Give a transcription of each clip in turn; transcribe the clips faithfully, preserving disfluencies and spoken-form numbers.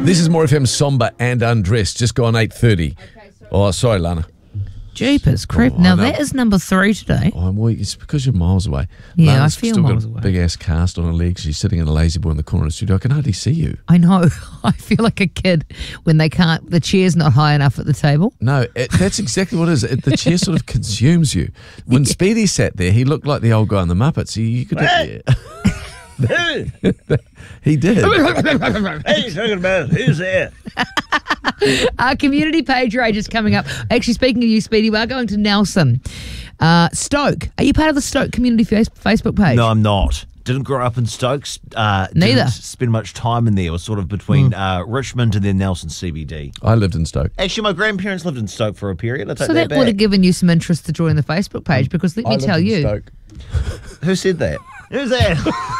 This is More F M Somber and Undressed. Just gone eight thirty. Okay, oh, sorry, Lana. Jeepers, creep. Oh, now, that is number three today. Oh, well, it's because you're miles away. Yeah, Lana's I feel still miles got a away. big-ass cast on her legs. She's sitting in a lazy boy in the corner of the studio. I can hardly see you. I know. I feel like a kid when they can't, the chair's not high enough at the table. No, it, that's exactly what it is. It, the chair sort of consumes you. When Speedy sat there, he looked like the old guy in the Muppets. You, you could... He did. Hey, talking about who's there? Our community page rage is coming up. Actually, speaking of you, Speedy, we're going to Nelson. Uh, Stoke. Are you part of the Stoke community face- Facebook page? No, I'm not. Didn't grow up in Stokes. Uh, Neither. Didn't spend much time in there. It was sort of between mm. uh, Richmond and then Nelson C B D. I lived in Stoke. Actually, my grandparents lived in Stoke for a period. I take so that, that would have given you some interest to join the Facebook page because let me I lived tell in you. Stoke. Who said that? Who's that?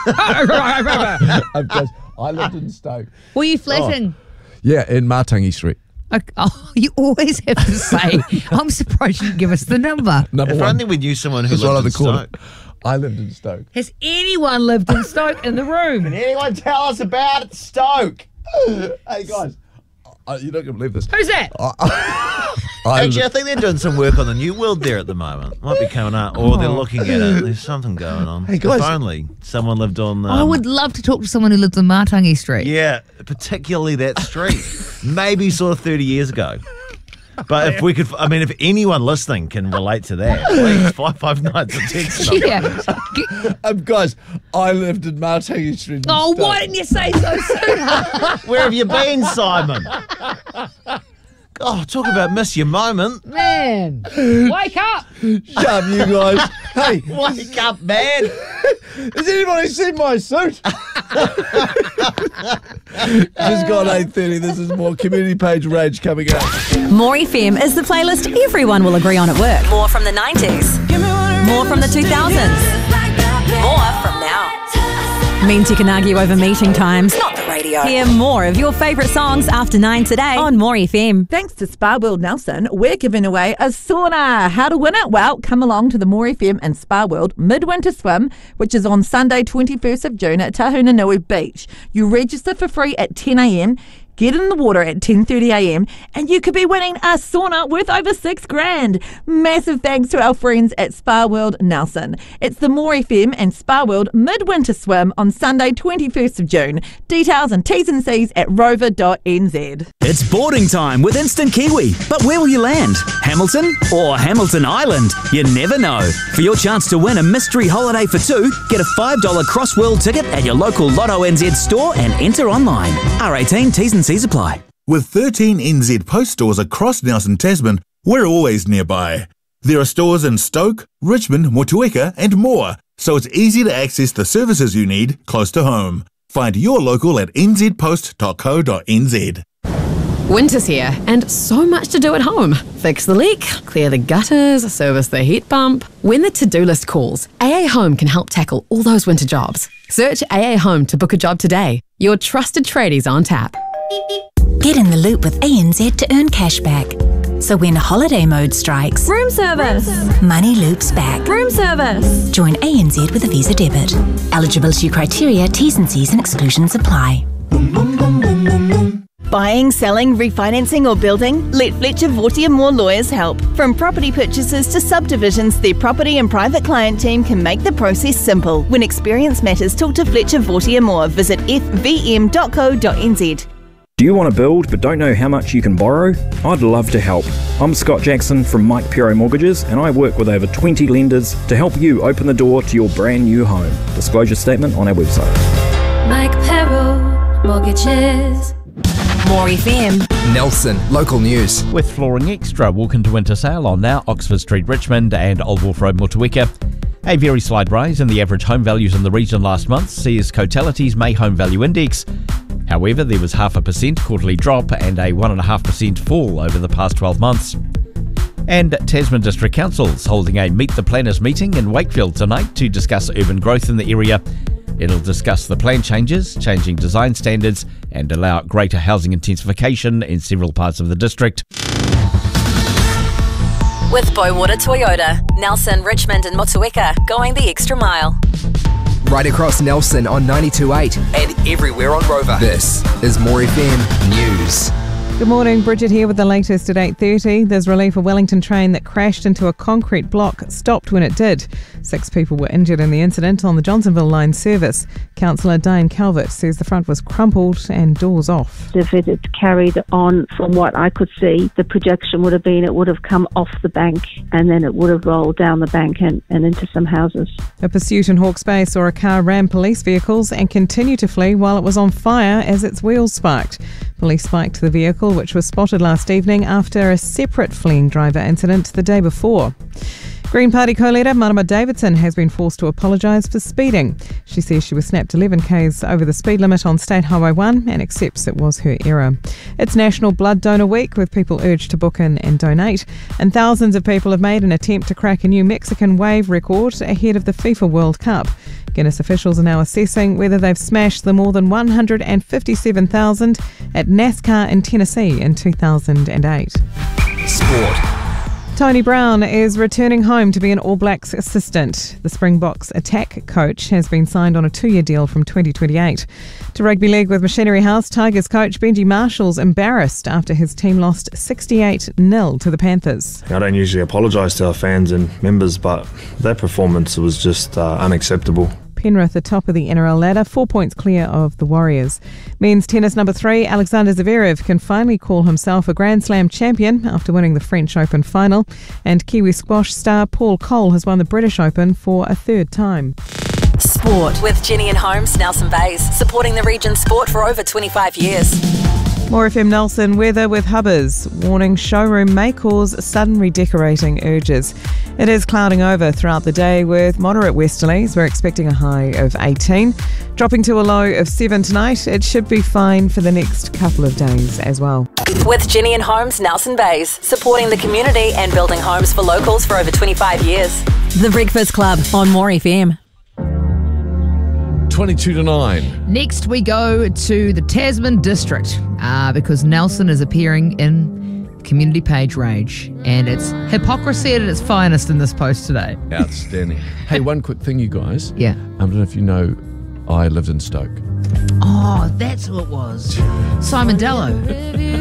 Because I lived in Stoke. Were you flatting? Oh. Yeah, in Martangi Street. Okay. Oh, you always have to say, I'm surprised you didn't give us the number. Number if one. only we knew someone who It's lived right in on the corner. Stoke. I lived in Stoke. Has anyone lived in Stoke in the room? Can anyone tell us about it, Stoke? Hey, guys. Uh, you're not going to believe this. Who's that? I Actually, I think they're doing some work on the new world there at the moment. Might be coming up, or they're looking at it. There's something going on. Hey, guys. If only someone lived on... Um, I would love to talk to someone who lived on Martangi Street. Yeah, particularly that street. Maybe sort of thirty years ago. But if we could, I mean, if anyone listening can relate to that, please, five five nine to text number. Yeah. Um, guys, I lived in Martangi Street. in Oh, Stoke. why didn't you say so soon? Where have you been, Simon? Oh, talk about miss your moment. Man, wake up. Shut up, you guys. Hey, Wake up, man. has anybody seen my suit? Just gone eight thirty. This is more community page rage coming up. More F M is the playlist everyone will agree on at work. More from the nineties. More from the two thousands. More from now. Means you can argue over meeting times, not the radio. Hear more of your favourite songs after nine today on More F M. Thanks to Spa World Nelson, we're giving away a sauna. How to win it? Well, come along to the More F M and Spa World Midwinter Swim, which is on Sunday, twenty-first of June at Tahunanui Beach. You register for free at ten a.m, get in the water at ten thirty a.m, and you could be winning a sauna worth over six grand. Massive thanks to our friends at Spa World Nelson. It's the More F M and Spa World Midwinter Swim on Sunday, twenty-first of June. Details and T's and C's at rover dot n z. It's boarding time with Instant Kiwi. But where will you land? Hamilton or Hamilton Island? You never know. For your chance to win a mystery holiday for two, get a five dollars Crossworld ticket at your local Lotto N Z store and enter online. R eighteen T's and C's apply. With thirteen N Z Post stores across Nelson Tasman, we're always nearby. There are stores in Stoke, Richmond, Motueka and more, so it's easy to access the services you need close to home. Find your local at n z post dot co dot n z. Winter's here and so much to do at home. Fix the leak, clear the gutters, service the heat pump. When the to-do list calls, A A Home can help tackle all those winter jobs. Search A A Home to book a job today. Your trusted tradies on tap. Get in the loop with A N Z to earn cash back. So when holiday mode strikes, Room service. money loops back. Room service. Join A N Z with a Visa debit. Eligibility criteria, T's and C's and exclusions apply. Buying, selling, refinancing or building? Let Fletcher Vorty and Moore Lawyers help. From property purchases to subdivisions, their property and private client team can make the process simple. When experience matters, talk to Fletcher Vorty and Moore. Visit f v m dot co dot n z. Do you want to build but don't know how much you can borrow? I'd love to help. I'm Scott Jackson from Mike Pero Mortgages and I work with over twenty lenders to help you open the door to your brand new home. Disclosure statement on our website. Mike Pero Mortgages. More F M. Nelson, local news. With Flooring Extra, walk into winter sale on now Oxford Street, Richmond and Old Wolf Road, Motueka. A very slight rise in the average home values in the region last month sees Cotality's May Home Value Index. However, there was half a percent quarterly drop and a one point five percent fall over the past twelve months. And Tasman District Council's holding a Meet the Planners meeting in Wakefield tonight to discuss urban growth in the area. It'll discuss the plan changes, changing design standards and allow greater housing intensification in several parts of the district. With Boywater Toyota, Nelson, Richmond and Motueka, going the extra mile. right across Nelson on ninety-two point eight and everywhere on Rover. This is More F M News. Good morning, Bridget here with the latest at eight thirty. There's relief a Wellington train that crashed into a concrete block stopped when it did. Six people were injured in the incident on the Johnsonville line service. Councillor Diane Calvert says the front was crumpled and doors off. If it had carried on from what I could see, the projection would have been it would have come off the bank and then it would have rolled down the bank and, and into some houses. A pursuit in Hawke's Bay saw a car ram police vehicles and continued to flee while it was on fire as its wheels sparked. Police spiked the vehicle, which was spotted last evening after a separate fleeing driver incident the day before. Green Party co-leader Marama Davidson has been forced to apologise for speeding. She says she was snapped eleven kays over the speed limit on State Highway one and accepts it was her error. It's National Blood Donor Week, with people urged to book in and donate, and thousands of people have made an attempt to crack a new Mexican wave record ahead of the FIFA World Cup. Guinness officials are now assessing whether they've smashed the more than one hundred fifty-seven thousand at NASCAR in Tennessee in two thousand eight. Sport. Tony Brown is returning home to be an All Blacks assistant. The Springboks attack coach has been signed on a two-year deal from twenty twenty-eight. To rugby league with Machinery House, Tigers coach Benji Marshall's embarrassed after his team lost sixty-eight nil to the Panthers. I don't usually apologise to our fans and members, but their performance was just uh, unacceptable. Penrith are top of the N R L ladder, four points clear of the Warriors. Men's tennis number three, Alexander Zverev can finally call himself a Grand Slam champion after winning the French Open final. And Kiwi squash star Paul Cole has won the British Open for a third time. Sport with Jenny and Holmes, Nelson Bays, supporting the region's sport for over twenty-five years. More F M Nelson weather with Hubbers. Warning showroom may cause sudden redecorating urges. It is clouding over throughout the day with moderate westerlies. We're expecting a high of eighteen. Dropping to a low of seven tonight. It should be fine for the next couple of days as well. With Jenny and Holmes, Nelson Bays, supporting the community and building homes for locals for over twenty-five years. The Breakfast Club on More F M. twenty-two to nine. Next, we go to the Tasman district uh, because Nelson is appearing in Community Page Rage, and it's hypocrisy at its finest in this post today. Outstanding. Hey, one quick thing, you guys. Yeah. I don't know if you know, I lived in Stoke. Oh, that's who it was. Simon Dello.